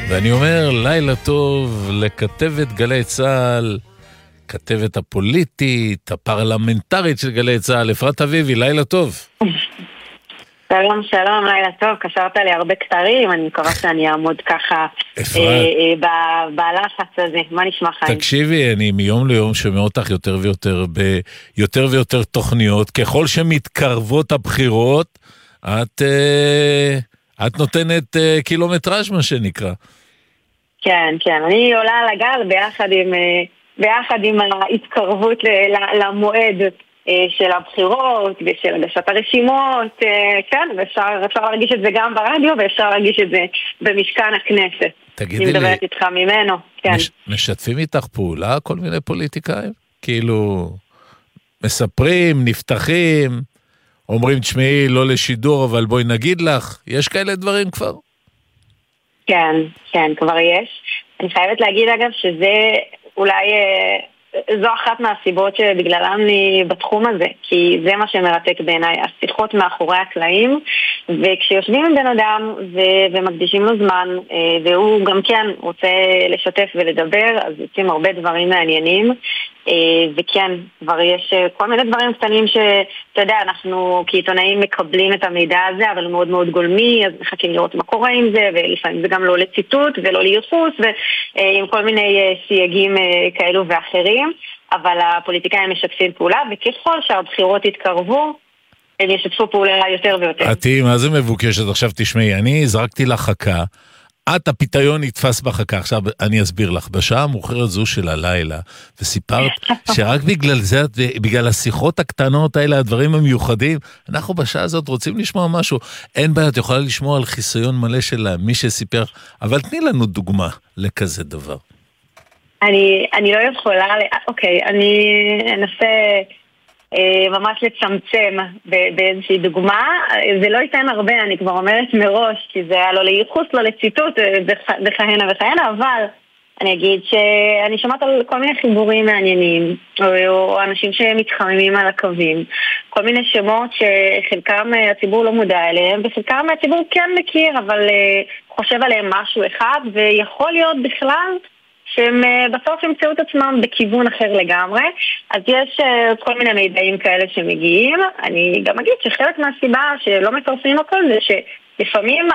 ואני אומר לילה טוב לכתבת גלי צהל, כתבת הפוליטית, הפרלמנטרית של גלי צהל, אפרת אביבי, לילה טוב. שלום, שלום, לילה טוב, קשרת לי הרבה כתרים, אני מקווה שאני אעמוד ככה בלחץ הזה. מה נשמע חיים? תקשיבי, אני מיום ליום שומע אותך יותר ויותר תוכניות, ככל שמתקרבות הבחירות, את נותנת קילומטראז' מה שנקרא. כן, כן, אני עולה על הגל ביחד עם ההתקרבות למועד של הבחירות ושל הגשת הרשימות, כן, ואפשר להרגיש את זה גם ברדיו ואפשר להרגיש את זה במשכן הכנסת. תגידי לי, אני מדברת איתך ממנו, כן. משתפים איתך פעולה כל מיני פוליטיקאים? כאילו, מספרים, נפתחים, אומרים, תשמעי, לא לשידור, אבל בואי נגיד לך, יש כאלה דברים כבר? כן, כן, כבר יש. אני חייבת להגיד אגב שזה אולי זו אחת מהסיבות שבגללם אני בתחום הזה, כי זה מה שמרתק בעיניי, השיחות מאחורי הקלעים, וכשיושבים עם בן אדם ומקדישים לו זמן, והוא גם כן רוצה לשתף ולדבר, אז יוצאים הרבה דברים מעניינים, וכן, כבר יש כל מיני דברים קטנים שאתה יודע, אנחנו כעיתונאים מקבלים את המידע הזה, אבל הוא מאוד מאוד גולמי, אז מחכים לראות מה קורה עם זה, ולפעמים זה גם לא לציטוט ולא לייחוס, ועם כל מיני סייגים כאלו ואחרים, אבל הפוליטיקאים משתפים פעולה, וככל שהבחירות יתקרבו, הם ישתפו פעולה יותר ויותר. עתי, מה זה מבוקשת? עכשיו תשמעי, אני זרקתי לך חכה, את הפיתיון נתפס בחכה. עכשיו אני אסביר לך, בשעה המאוחרת זו של הלילה, וסיפרת שרק בגלל זה, בגלל השיחות הקטנות האלה, הדברים המיוחדים, אנחנו בשעה הזאת רוצים לשמוע משהו. אין בעיה, את יכולה לשמוע על חיסיון מלא של מי שסיפר, אבל תני לנו דוגמה לכזה דבר. אני לא יכולה, אוקיי, אני אנסה ממש לצמצם באיזושהי דוגמה, זה לא ייתן הרבה, אני כבר אומרת מראש, כי זה היה לא לייחוס, לא לציטוט, וכהנה וכהנה, אבל אני אגיד שאני שומעת על כל מיני חיבורים מעניינים, או אנשים שמתחממים על הקווים, כל מיני שמות שחלקם הציבור לא מודע אליהם, וחלקם הציבור כן מכיר, אבל חושב עליהם משהו אחד, ויכול להיות בכלל שהם בסוף ימצאו את עצמם בכיוון אחר לגמרי. אז יש כל מיני מידעים כאלה שמגיעים. אני גם אגיד שחלק מהסיבה שלא מפרסמים הכל זה שלפעמים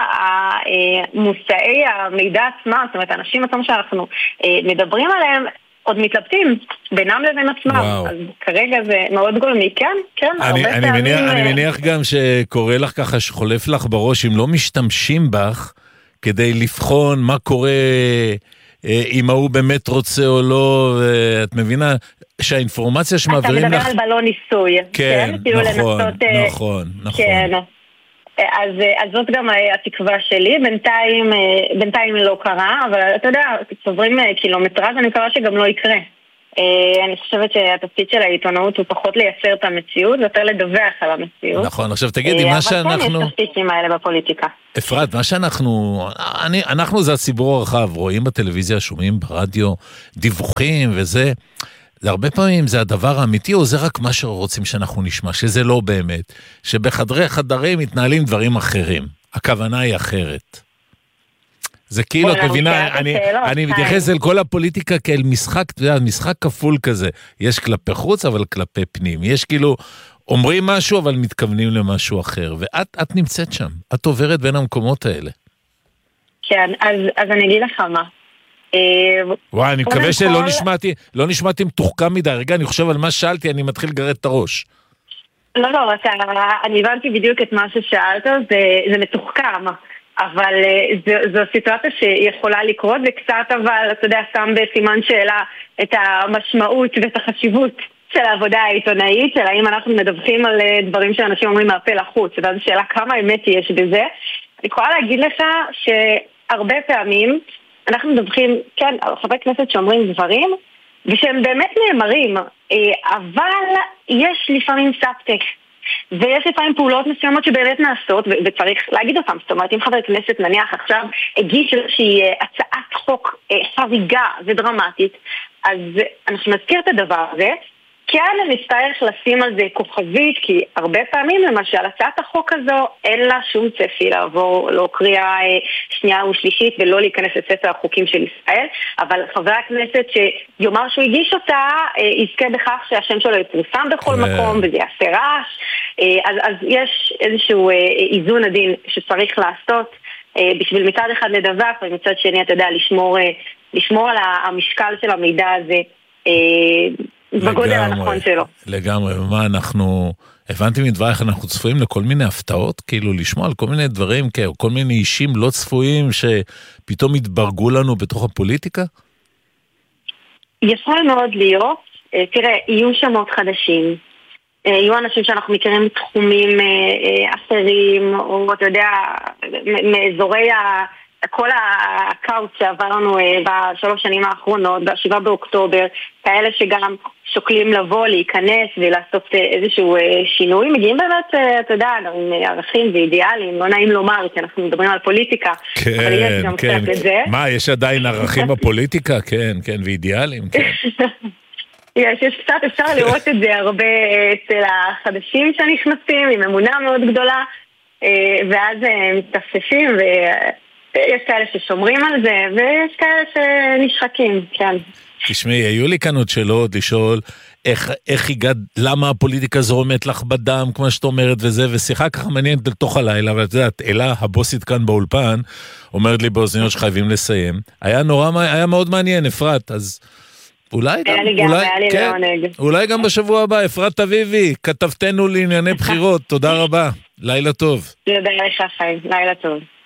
מושאי המידע עצמם, זאת אומרת האנשים עצמם שאנחנו מדברים עליהם עוד מתלבטים בינם לבין עצמם. וואו. אז כרגע זה מאוד גולמי. כן, כן. אני מניח גם שקורה לך ככה, שחולף לך בראש, אם לא משתמשים בך כדי לבחון מה קורה, אם הוא באמת רוצה או לא, ואת מבינה שהאינפורמציה שמעבירים לך... אתה מדבר על בלון ניסוי. כן, נכון. כן. אז זאת גם התקווה שלי, בינתיים לא קרה, אבל אתה יודע, צוברים קילומטראז', אני מקווה שגם לא יקרה. אני חושבת שהתפקיד של העיתונאות הוא פחות לייצר את המציאות, יותר לדווח על המציאות. נכון, עכשיו תגידי, מה שאנחנו... אבל כן יש תפקידים האלה בפוליטיקה. אפרת, מה שאנחנו... אנחנו זה הציבור הרחב, רואים בטלוויזיה, שומעים ברדיו, דיווחים וזה... זה הרבה פעמים זה הדבר האמיתי, או זה רק מה שרוצים שאנחנו נשמע, שזה לא באמת, שבחדרים מתנהלים דברים אחרים. הכוונה היא אחרת. זה כאילו, את מבינה, אני מתייחס אל כל הפוליטיקה כאל משחק, משחק כפול כזה. יש כלפי חוץ, אבל כלפי פנים. יש כאילו, אומרים משהו, אבל מתכוונים למשהו אחר. ואת נמצאת שם. את עוברת בין המקומות האלה. כן, אז אני אגיד לך מה. וואי, אני מקווה לא נשמעתי מתוחכם מדי. רגע, אני חושב על מה שאלתי, אני מתחיל לגרד את הראש. לא, אני הבנתי בדיוק את מה ששאלת, זה מתוחכם. אבל זו סיטואציה שיכולה לקרות, וקצת אבל, אתה יודע, שם בסימן שאלה את המשמעות ואת החשיבות של העבודה העיתונאית, של האם אנחנו מדווחים על דברים שאנשים אומרים מהפה לחוץ, ואז שאלה כמה אמת יש בזה. אני יכולה להגיד לך שהרבה פעמים אנחנו מדווחים, כן, על חברי כנסת שאומרים דברים, ושהם באמת נאמרים, אבל יש לפעמים סאבטקסט. ויש לפעמים פעולות מסוימות שבאמת נעשות, וצריך להגיד אותם. זאת אומרת, אם חבר כנסת נניח עכשיו הגיש איזושהי הצעת חוק חריגה ודרמטית, אז אנחנו נזכיר את הדבר הזה, כן, נצטרך לשים על זה כוכבית, כי הרבה פעמים, למשל, הצעת החוק הזו, אין לה שום צפי לעבור, לא קריאה שנייה ושלישית, ולא להיכנס לספר החוקים של ישראל, אבל חבר הכנסת שיאמר שהוא הגיש אותה, יזכה בכך שהשם שלו יפורסם בכל מקום, וזה יעשה רעש, אז יש איזשהו איזון עדין שצריך לעשות, בשביל מצד אחד לדווח, ומצד שני, אתה יודע, לשמור על המשקל של המידע הזה, בגודל הנכון שלו. לגמרי, ומה אנחנו, הבנתי מדברייך, אנחנו צפויים לכל מיני הפתעות, כאילו לשמוע על כל מיני דברים, כל מיני אישים לא צפויים שפתאום התברגו לנו בתוך הפוליטיקה? יכול מאוד להיות, תראה, יהיו שמות חדשים, יהיו אנשים שאנחנו מכירים מתחומים אחרים, או אתה יודע, מאזורי כל הקאוט שעברנו בשלוש שנים האחרונות, ב7 באוקטובר, כאלה שגם שוקלים לבוא, להיכנס ולעשות איזשהו שינוי, מגיעים באמת, אתה יודע, עם ערכים ואידיאלים, לא נעים לומר, כי אנחנו מדברים על פוליטיקה, כן, אבל יש גם כן. קצת את זה. מה, יש עדיין ערכים בפוליטיקה? כן, כן, ואידיאלים, כן. יש קצת, אפשר לראות את זה הרבה אצל החדשים שנכנסים, עם אמונה מאוד גדולה, ואז מתאפסים יש כאלה ששומרים על זה, ויש כאלה שנשחקים, כן. תשמעי, היו לי כאן עוד שאלות לשאול, איך הגעת, למה הפוליטיקה זורמת לך בדם, כמו שאת אומרת וזה, ושיחה ככה מעניינת לתוך הלילה, אבל את יודעת, אלה, הבוסית כאן באולפן, אומרת לי באוזניות שחייבים לסיים. היה מאוד מעניין, אפרת, אז אולי גם בשבוע הבא, אפרת אביבי, כתבתנו לענייני בחירות, תודה רבה, לילה טוב. תודה לך חיים, לילה טוב.